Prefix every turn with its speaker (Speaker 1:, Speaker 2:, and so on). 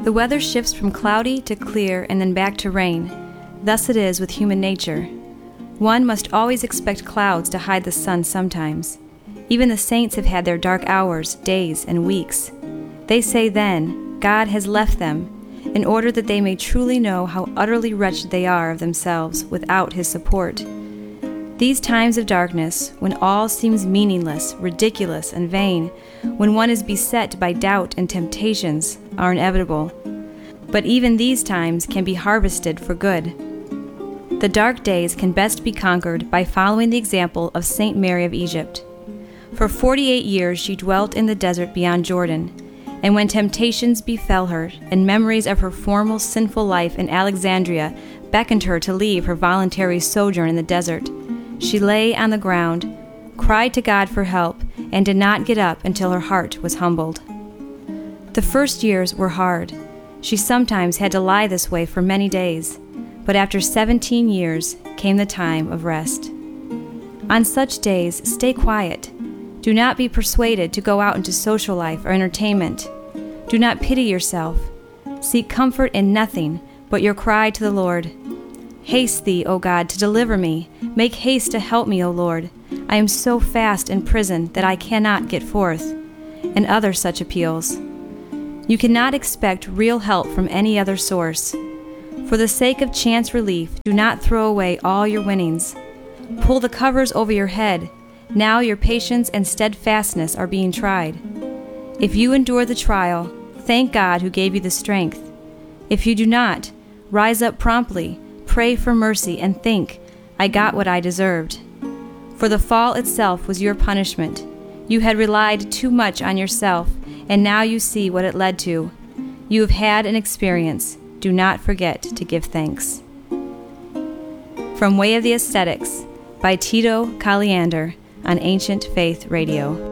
Speaker 1: The weather shifts from cloudy to clear and then back to rain. Thus it is with human nature. One must always expect clouds to hide the sun sometimes. Even the saints have had their dark hours, days, and weeks. They say then, God has left them, in order that they may truly know how utterly wretched they are of themselves without His support. These times of darkness, when all seems meaningless, ridiculous, and vain, when one is beset by doubt and temptations, are inevitable. But even these times can be harvested for good. The dark days can best be conquered by following the example of Saint Mary of Egypt. For 48 years she dwelt in the desert beyond Jordan, and when temptations befell her and memories of her former sinful life in Alexandria beckoned her to leave her voluntary sojourn in the desert, she lay on the ground, cried to God for help, and did not get up until her heart was humbled. The first years were hard. She sometimes had to lie this way for many days, but after 17 years came the time of rest. On such days, stay quiet. Do not be persuaded to go out into social life or entertainment. Do not pity yourself. Seek comfort in nothing but your cry to the Lord. Haste thee, O God, to deliver me. Make haste to help me, O Lord. I am so fast in prison that I cannot get forth. And other such appeals. You cannot expect real help from any other source. For the sake of chance relief, do not throw away all your winnings. Pull the covers over your head. Now your patience and steadfastness are being tried. If you endure the trial, thank God who gave you the strength. If you do not, rise up promptly, pray for mercy, and think, I got what I deserved. For the fall itself was your punishment. You had relied too much on yourself, and now you see what it led to. You have had an experience. Do not forget to give thanks. From Way of the Ascetics by Tito Caliander on Ancient Faith Radio.